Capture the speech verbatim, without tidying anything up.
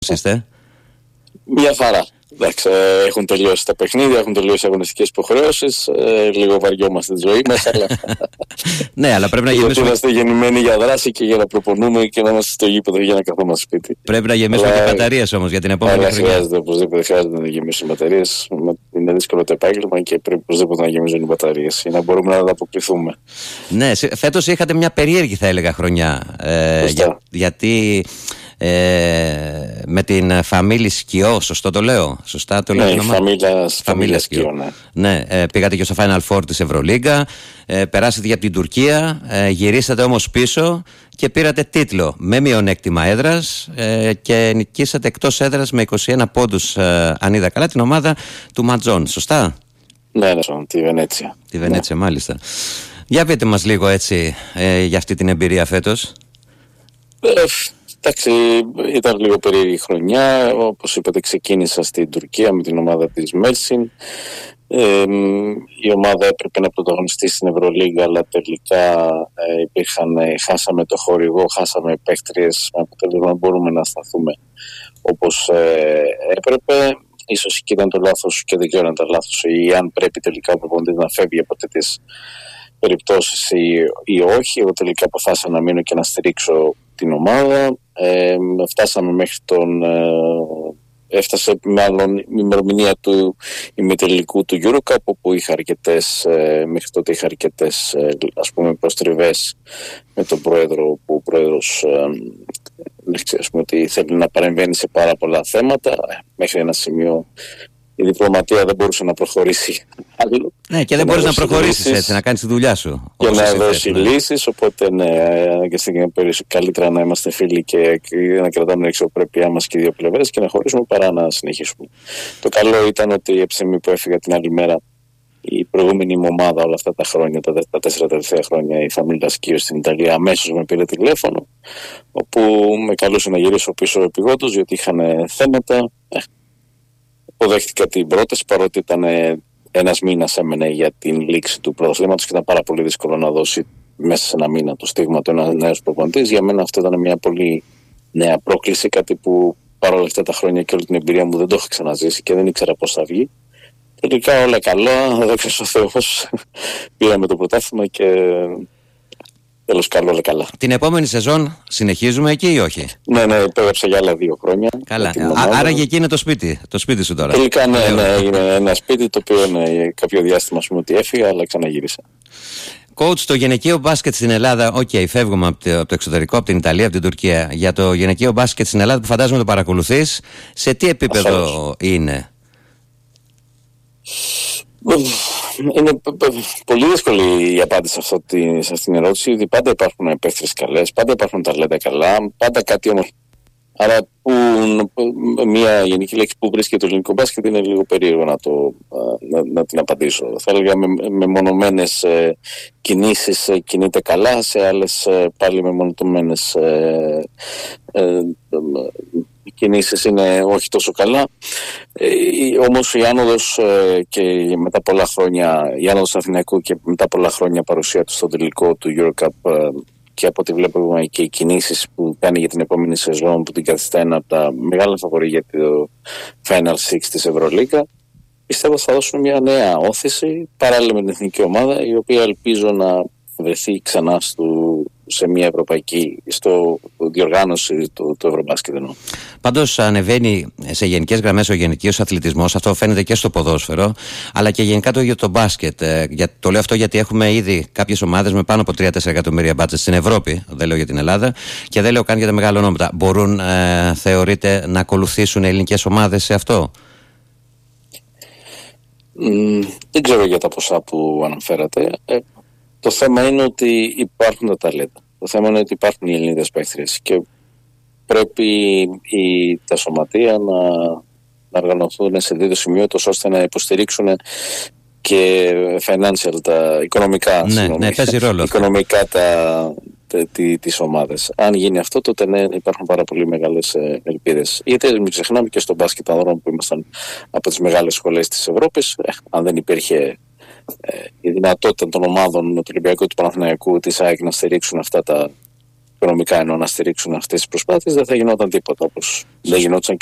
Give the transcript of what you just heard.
είστε? Μια χαρά. Εντάξει, έχουν τελειώσει τα παιχνίδια, έχουν τελειώσει αγωνιστικές υποχρεώσεις. Ε, λίγο βαριόμαστε τη ζωή μας, αλλά. Ναι, αλλά πρέπει να γεμίσουμε. Είμαστε γεννημένοι για δράση και για να προπονούμε και να είμαστε στο γήπεδο για να καθόμαστε σπίτι. Πρέπει να γεμίσουμε αλλά... και μπαταρίες όμως για την επόμενη χρονιά. Χρειάζεται οπωσδήποτε χρειάζεται να γεμίσουμε μπαταρίες. Είναι δύσκολο το επάγγελμα και πρέπει οπωσδήποτε να γεμίζουν οι μπαταρίες για να μπορούμε να ανταποκριθούμε. Ναι, φέτος είχατε μια περίεργη, θα έλεγα, χρονιά. Ε, για, γιατί. Ε, με την Φαμίλη Σκιό, σωστό το λέω? Σωστά το λέω? Ναι, Φαμίλια, Φαμίλια Σκιό, ναι. Ναι, ε, πήγατε και στο Final Four της Ευρωλίγκα, ε, περάσατε για την Τουρκία, ε, γυρίσατε όμως πίσω και πήρατε τίτλο με μειονέκτημα έδρας ε, και νικήσατε εκτός έδρας με είκοσι ένα πόντους, ε, αν είδα καλά, την ομάδα του Ματζόν, σωστά? Ναι, ναι, τη Βενέτσια. Τη Βενέτσια, ναι. Μάλιστα. Για πείτε μας λίγο έτσι ε, για αυτή την εμπειρία φέτος. Ε, Εντάξει, ήταν λίγο περίεργη χρονιά. Όπως είπατε, ξεκίνησα στην Τουρκία με την ομάδα της Μέρσιν. Ε, η ομάδα έπρεπε να πρωταγωνιστεί στην Ευρωλίγκα, αλλά τελικά ε, υπήρχαν, ε, χάσαμε το χορηγό, χάσαμε παίκτριες, με αποτέλεσμα να μπορούμε να σταθούμε όπως ε, έπρεπε. Ίσως και ήταν το λάθος και δεν ξέρω αν ήταν λάθος ή αν πρέπει τελικά ο προπονητής να φεύγει από τέτοιες περιπτώσεις ή, ή όχι. Εγώ τελικά αποφάσισα να μείνω και να στηρίξω την ομάδα. Ε, φτάσαμε μέχρι τον ε, έφτασε μάλλον η ημερομηνία του ημιτελικού του EuroCup, όπου είχα αρκετές, ε, μέχρι τότε είχα αρκετές ε, ας πούμε προστριβές με τον πρόεδρο, που ο πρόεδρος ε, ας πούμε, ότι θέλει να παρεμβαίνει σε πάρα πολλά θέματα. Μέχρι ένα σημείο η διπλωματία δεν μπορούσε να προχωρήσει άλλο. Ναι, και δεν μπορείς να προχωρήσεις έτσι, να κάνεις τη δουλειά σου. Και να δώσει ναι. λύσεις, οπότε ναι, αναγκαστικά καλύτερα να είμαστε φίλοι και, και να κρατάμε την αξιοπρέπειά μας και οι δύο πλευρές και να χωρίσουμε παρά να συνεχίσουμε. Το καλό ήταν ότι η στιγμή που έφυγα την άλλη μέρα, η προηγούμενη μου ομάδα όλα αυτά τα χρόνια, τα, τα τέσσερα τελευταία χρόνια, η Φαμίλια Σκιό στην Ιταλία, αμέσως με πήρε τηλέφωνο, όπου με καλούσε να γυρίσω πίσω επειγόντως, γιατί είχαν θέματα. Αποδέχτηκα την πρόταση, παρότι ήταν ένας μήνας έμενε για την λήξη του πρωταθλήματος και ήταν πάρα πολύ δύσκολο να δώσει μέσα σε ένα μήνα το στίγμα του ένα νέος προπονητής. Για μένα αυτό ήταν μια πολύ νέα πρόκληση, κάτι που παρόλα αυτά τα χρόνια και όλη την εμπειρία μου δεν το είχα ξαναζήσει και δεν ήξερα πώς θα βγει. Τελικά όλα καλά, δόξα τω Θεώ, πήραμε το πρωτάθλημα και τέλος καλό, όλα καλά. Την επόμενη σεζόν συνεχίζουμε εκεί ή όχι? Ναι, ναι, υπέγραψα για άλλα δύο χρόνια. Καλά. Α, άρα και εκεί είναι το σπίτι, το σπίτι σου τώρα. Τελικά ναι, ναι, είναι ένα σπίτι το οποίο ναι, κάποιο διάστημα ας πούμε ότι έφυγα, αλλά ξαναγύρισα. Coach, το γυναικείο μπάσκετ στην Ελλάδα, οκ, okay, φεύγουμε από το, από το εξωτερικό, από την Ιταλία, από την Τουρκία. Για το γυναικείο μπάσκετ στην Ελλάδα που φαντάζομαι το παρακολουθείς, σε τι επίπεδο Ασφαλώς. είναι? Είναι πολύ δύσκολη η απάντηση σε αυτή, σε αυτήν την ερώτηση, γιατί πάντα υπάρχουν παίκτρες καλές, πάντα υπάρχουν ταλέντα καλά, πάντα κάτι όμως. Άρα που, μια γενική λέξη που βρίσκεται το ελληνικό μπάσκετ είναι λίγο περίεργο να, το, να, να την απαντήσω. Θα έλεγα με, με μονομένες ε, κινήσεις ε, κινείται καλά, σε άλλες ε, πάλι με μονομένες ε, ε, ε, κινήσεις είναι όχι τόσο καλά. Ε, όμως η άνοδος ε, και μετά πολλά χρόνια, η άνοδος Αθηναϊκού και μετά πολλά χρόνια παρουσία του στο τελικό του EuroCup ε, και από ό,τι βλέπουμε και οι κινήσεις που κάνει για την επόμενη σεζόν που την καθιστά ένα από τα μεγάλα φαβορί για το Final Six της Ευρωλίγκα, πιστεύω θα δώσουν μια νέα όθηση παράλληλα με την εθνική ομάδα, η οποία ελπίζω να βρεθεί ξανά στο, σε μια ευρωπαϊκή στο διοργάνωση του, του Ευρωμπάσκετ. Πάντως ανεβαίνει σε γενικές γραμμές ο γενικός αθλητισμός, αυτό φαίνεται και στο ποδόσφαιρο, αλλά και γενικά το για το μπάσκετ. Ε, για, το λέω αυτό γιατί έχουμε ήδη κάποιες ομάδες με πάνω από τρία τέσσερα εκατομμύρια μπάτζετ στην Ευρώπη, δεν λέω για την Ελλάδα, και δεν λέω καν για τα μεγάλα ονόματα. Μπορούν, ε, θεωρείτε, να ακολουθήσουν ελληνικές ομάδες σε αυτό? Mm, δεν ξέρω για τα ποσά που αναφέρατε. Ε, Το θέμα είναι ότι υπάρχουν τα ταλέντα. Το θέμα είναι ότι υπάρχουν οι Ελληνίδες παίκτριες και πρέπει οι, τα σωματεία να, να οργανωθούν σε δύο σημείο ώστε να υποστηρίξουν και financial, τα οικονομικά, ναι, ναι, παίζει ρόλο οικονομικά τα, τα, τι, τις ομάδες. Αν γίνει αυτό, τότε ναι, υπάρχουν πάρα πολύ μεγάλες ελπίδες. Γιατί μην ξεχνάμε και στο μπάσκετ ανδρών που ήμασταν από τις μεγάλες σχολές της Ευρώπης, ε, αν δεν υπήρχε η δυνατότητα των ομάδων του Ολυμπιακού, του Παναθηναϊκού, της ΑΕΚ να στηρίξουν αυτά τα, οικονομικά εννοώ, να στηρίξουν αυτές τις προσπάθειες, δεν θα γινόταν τίποτα, όπως δεν γινόταν